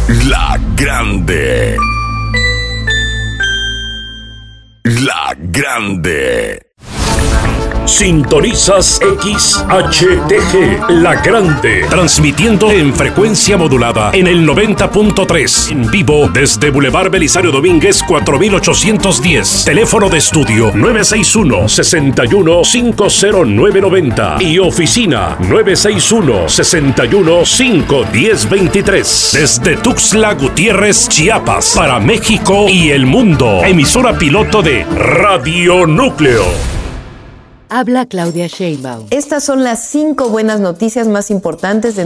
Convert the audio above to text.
La Grande. La Grande. Sintonizas XHTG, La Grande, transmitiendo en frecuencia modulada en el 90.3, en vivo desde Boulevard Belisario Domínguez 4810, teléfono de estudio 961-61-50990 y oficina 961-61-51023, desde Tuxtla Gutiérrez, Chiapas, para México y el mundo, emisora piloto de Radio Núcleo. Habla Claudia Sheinbaum. Estas son las 5 buenas noticias más importantes de